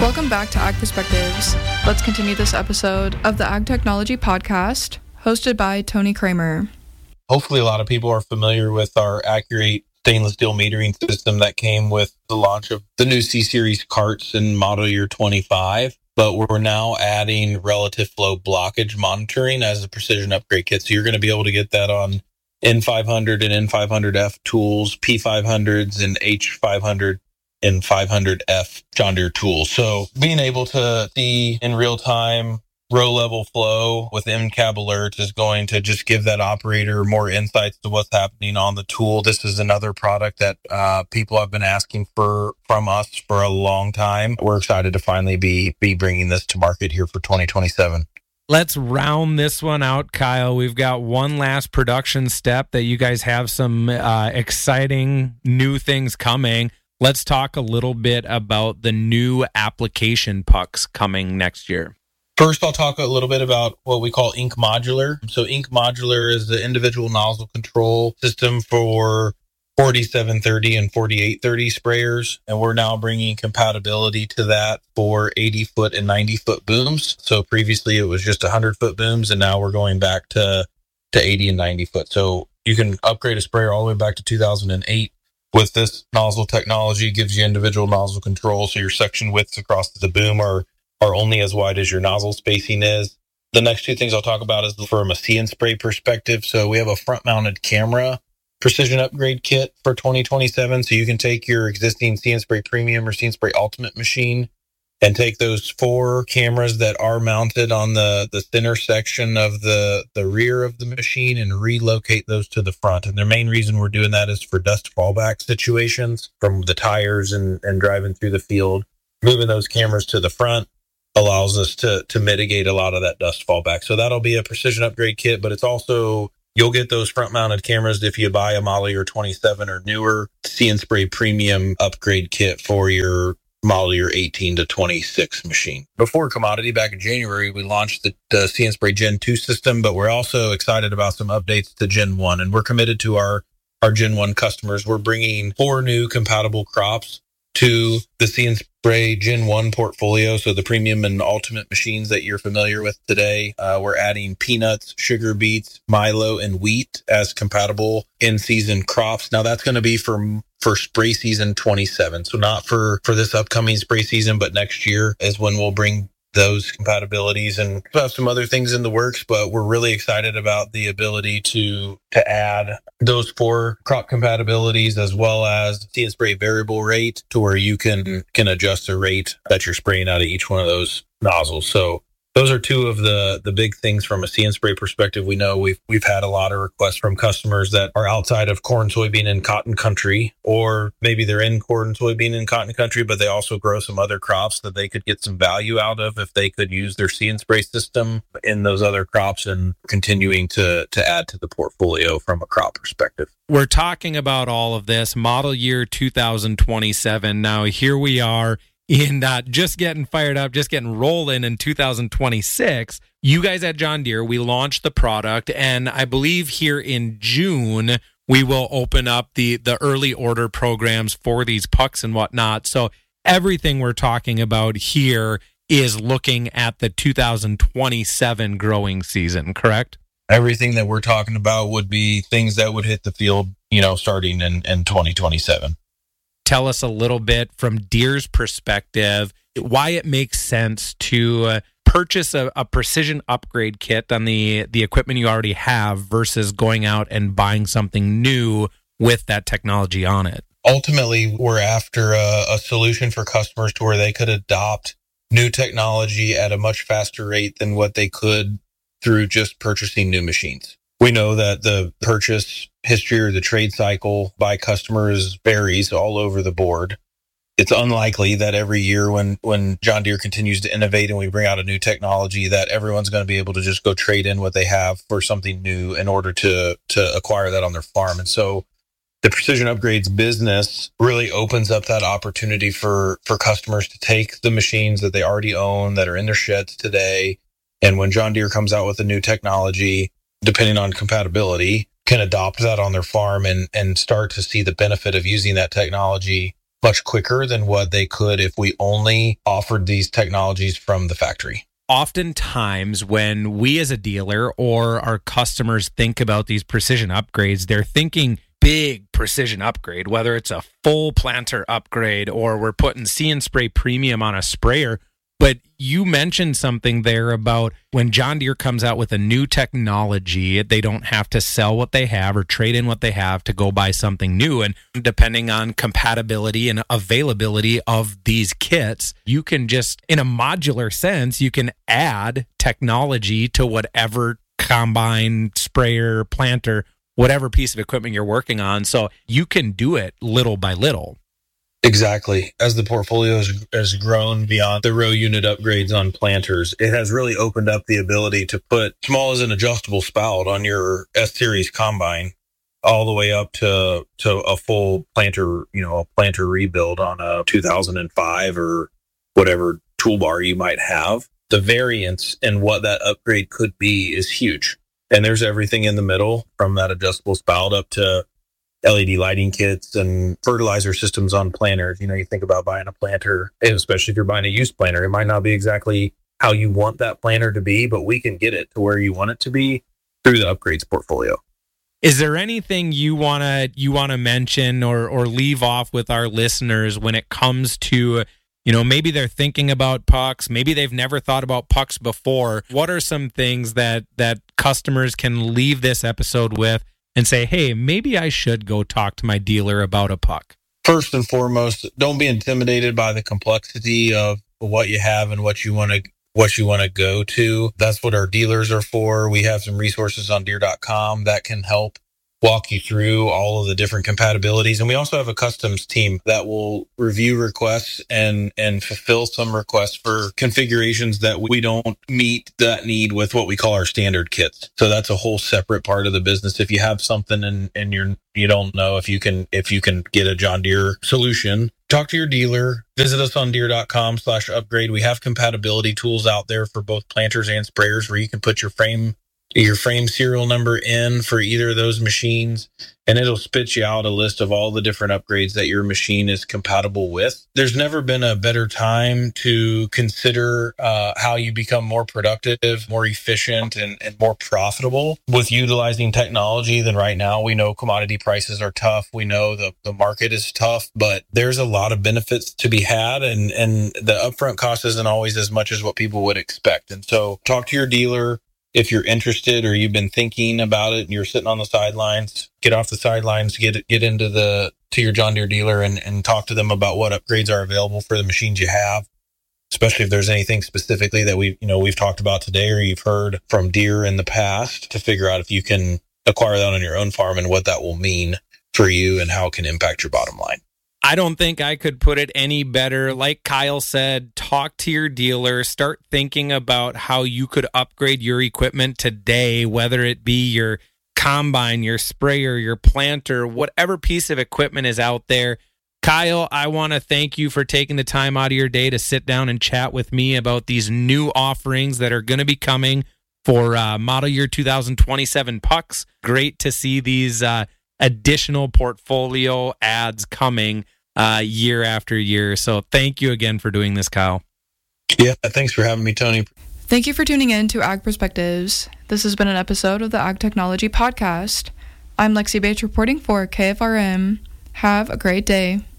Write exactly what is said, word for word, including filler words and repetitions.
Welcome back to Ag Perspectives. Let's continue this episode of the Ag Technology Podcast, hosted by Tony Kramer. Hopefully a lot of people are familiar with our Accurate stainless steel metering system that came with the launch of the new C-Series carts in model year twenty-five. But we're now adding relative flow blockage monitoring as a precision upgrade kit. So you're going to be able to get that on N five hundred and N five hundred F tools, P five hundreds and H five hundred and five hundred F John Deere tools. So being able to see in real time row level flow with M CAB alerts is going to just give that operator more insights to what's happening on the tool. This is another product that uh, people have been asking for from us for a long time. We're excited to finally be be bringing this to market here for twenty twenty-seven. Let's round this one out, Kyle. We've got one last production step that you guys have some uh, exciting new things coming. Let's talk a little bit about the new application pucks coming next year. First, I'll talk a little bit about what we call Ink Modular. So Ink Modular is the individual nozzle control system for forty-seven thirty and forty-eight thirty sprayers. And we're now bringing compatibility to that for eighty foot and ninety foot booms. So previously it was just one hundred foot booms, and now we're going back to, to eighty and ninety foot. So you can upgrade a sprayer all the way back to two thousand eight. With this nozzle technology, it gives you individual nozzle control. So your section widths across the boom are are only as wide as your nozzle spacing is. The next two things I'll talk about is from a See and Spray perspective. So we have a front-mounted camera precision upgrade kit for twenty twenty-seven. So you can take your existing See and Spray Premium or See and Spray Ultimate machine and take those four cameras that are mounted on the, the center section of the, the rear of the machine and relocate those to the front. And the main reason we're doing that is for dust fallback situations from the tires and, and driving through the field. Moving those cameras to the front allows us to to mitigate a lot of that dust fallback. So that'll be a precision upgrade kit, but it's also, you'll get those front mounted cameras if you buy a model year twenty-seven or newer See and Spray Premium upgrade kit for your model year eighteen to twenty-six machine. Before commodity, back in January, we launched the, the See and Spray Gen two system, but we're also excited about some updates to Gen one, and we're committed to our, our Gen one customers. We're bringing four new compatible crops to the See and Spray Gen one portfolio. So the premium and ultimate machines that you're familiar with today, uh, we're adding peanuts, sugar beets, milo, and wheat as compatible in-season crops. Now that's going to be for for spray season twenty-seven. So not for, for this upcoming spray season, but next year is when we'll bring those compatibilities, and we have some other things in the works, but we're really excited about the ability to to add those four crop compatibilities, as well as See and Spray variable rate, to where you can can adjust the rate that you're spraying out of each one of those nozzles. So those are two of the the big things from a See and Spray perspective. We know we've we've had a lot of requests from customers that are outside of corn, soybean, and cotton country, or maybe they're in corn, soybean, and cotton country, but they also grow some other crops that they could get some value out of if they could use their See and Spray system in those other crops, and continuing to to add to the portfolio from a crop perspective. We're talking about all of this model year two thousand twenty-seven. Now here we are in uh, just getting fired up, just getting rolling in two thousand twenty-six. You guys at John Deere, we launched the product, and I believe here in June, we will open up the, the early order programs for these pucks and whatnot. So everything we're talking about here is looking at the two thousand twenty-seven growing season, correct? Everything that we're talking about would be things that would hit the field, you know, starting in, in twenty twenty-seven. Tell us a little bit from Deere's perspective, why it makes sense to uh, purchase a, a precision upgrade kit on the, the equipment you already have versus going out and buying something new with that technology on it. Ultimately, we're after a, a solution for customers to where they could adopt new technology at a much faster rate than what they could through just purchasing new machines. We know that the purchase history or the trade cycle by customers varies all over the board. It's unlikely that every year when, when John Deere continues to innovate and we bring out a new technology, that everyone's going to be able to just go trade in what they have for something new in order to, to acquire that on their farm. And so the precision upgrades business really opens up that opportunity for, for customers to take the machines that they already own, that are in their sheds today. And when John Deere comes out with a new technology, depending on compatibility, can adopt that on their farm and, and start to see the benefit of using that technology much quicker than what they could if we only offered these technologies from the factory. Oftentimes when we as a dealer or our customers think about these precision upgrades, they're thinking big precision upgrade, whether it's a full planter upgrade or we're putting See and Spray Premium on a sprayer. But you mentioned something there about when John Deere comes out with a new technology, they don't have to sell what they have or trade in what they have to go buy something new. And depending on compatibility and availability of these kits, you can just, in a modular sense, you can add technology to whatever combine, sprayer, planter, whatever piece of equipment you're working on. So you can do it little by little. Exactly. As the portfolio has, has grown beyond the row unit upgrades on planters, it has really opened up the ability to put small as an adjustable spout on your S-Series combine all the way up to to a full planter, you know, a planter rebuild on a two thousand five or whatever toolbar you might have. The variance in what that upgrade could be is huge. And there's everything in the middle from that adjustable spout up to L E D lighting kits and fertilizer systems on planters. You know, you think about buying a planter, especially if you're buying a used planter, it might not be exactly how you want that planter to be, but we can get it to where you want it to be through the upgrades portfolio. Is there anything you want to you want to mention or or leave off with our listeners when it comes to, you know, maybe they're thinking about pucks, maybe they've never thought about pucks before? What are some things that that customers can leave this episode with and say, hey, maybe I should go talk to my dealer about a puck? First and foremost, don't be intimidated by the complexity of what you have and what you want to what you want to go to. That's what our dealers are for. We have some resources on Deere dot com that can help walk you through all of the different compatibilities. And we also have a customs team that will review requests and, and fulfill some requests for configurations that we don't meet that need with what we call our standard kits. So that's a whole separate part of the business. If you have something and, and you're, you don't know if you can, if you can get a John Deere solution, talk to your dealer, visit us on Deere dot com slash upgrade. We have compatibility tools out there for both planters and sprayers where you can put your frame your frame serial number in for either of those machines, and it'll spit you out a list of all the different upgrades that your machine is compatible with. There's never been a better time to consider uh, how you become more productive, more efficient, and, and more profitable with utilizing technology than right now. We know commodity prices are tough. We know the, the market is tough, but there's a lot of benefits to be had, and, and the upfront cost isn't always as much as what people would expect. And so talk to your dealer. If you're interested or you've been thinking about it and you're sitting on the sidelines, get off the sidelines, get get into the to your John Deere dealer and, and talk to them about what upgrades are available for the machines you have, especially if there's anything specifically that we you know we've talked about today or you've heard from Deere in the past, to figure out if you can acquire that on your own farm and what that will mean for you and how it can impact your bottom line. I don't think I could put it any better. Like Kyle said, talk to your dealer, start thinking about how you could upgrade your equipment today, whether it be your combine, your sprayer, your planter, whatever piece of equipment is out there. Kyle, I want to thank you for taking the time out of your day to sit down and chat with me about these new offerings that are going to be coming for uh, model year two thousand twenty-seven pucks. Great to see these uh, additional portfolio ads coming uh, year after year. So thank you again for doing this, Kyle. Yeah, thanks for having me, Tony. Thank you for tuning in to Ag Perspectives. This has been an episode of the Ag Technology Podcast. I'm Lexi Bates reporting for K F R M. Have a great day.